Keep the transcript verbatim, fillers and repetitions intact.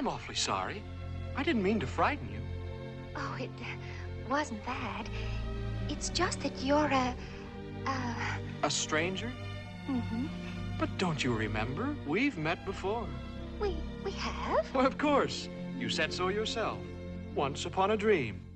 I'm awfully sorry. I didn't mean to frighten you. Oh, it uh, wasn't that. It's just that you're a... a... A stranger? Mm-hmm. But don't you remember? We've met before. We... we have? Well, of course. You said so yourself. Once upon a dream.